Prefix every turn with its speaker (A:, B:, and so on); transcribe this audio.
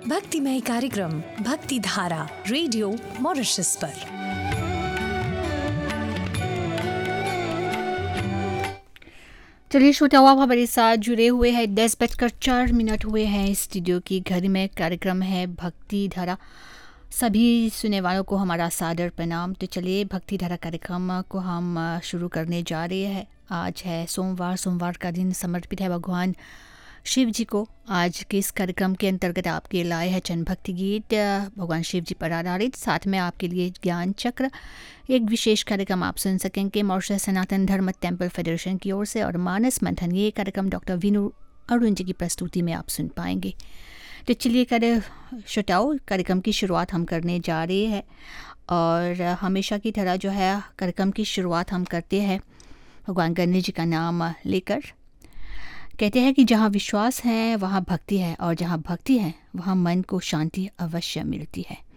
A: भक्तिमय कार्यक्रम भक्ति धारा रेडियो मॉरिशस पर।
B: चलिए श्रोताओं, आप हमारे साथ जुड़े हुए हैं। 10:04 हुए हैं। स्टूडियो की घड़ी में कार्यक्रम है भक्ति धारा। सभी सुनने वालों को हमारा सादर प्रणाम। तो चलिए भक्ति धारा कार्यक्रम को हम शुरू करने जा रहे हैं। आज है सोमवार का दिन समर्पित है भगवान शिव जी को। आज के इस कार्यक्रम के अंतर्गत आपके लाए हैं चंद भक्ति गीत भगवान शिव जी पर आधारित। साथ में आपके लिए ज्ञान चक्र, एक विशेष कार्यक्रम आप सुन सकेंगे मॉरिशस सनातन धर्म टेम्पल फेडरेशन की ओर से, और मानस मंथन, ये कार्यक्रम डॉक्टर वीनू अरुण जी की प्रस्तुति में आप सुन पाएंगे। तो चलिए श्रोताओं, कार्यक्रम की शुरुआत हम करने जा रहे हैं। और हमेशा की तरह जो है कार्यक्रम की शुरुआत हम करते हैं भगवान गणेश जी का नाम लेकर। कहते हैं कि जहाँ विश्वास है वहाँ भक्ति है, और जहाँ भक्ति है वहाँ मन को शांति अवश्य मिलती है।